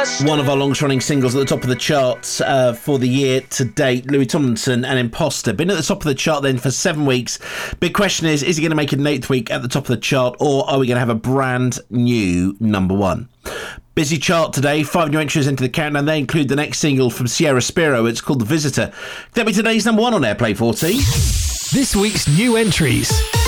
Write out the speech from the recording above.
One of our longest-running singles at the top of the charts for the year to date, Louis Tomlinson and Imposter. Been at the top of the chart then for 7 weeks. Big question is he going to make it an 8th week at the top of the chart, or are we going to have a brand new number one? Busy chart today, 5 new entries into the countdown. They include the next single from Sierra Spiro. It's called The Visitor. That'll be today's number one on Airplay 40. This week's new entries.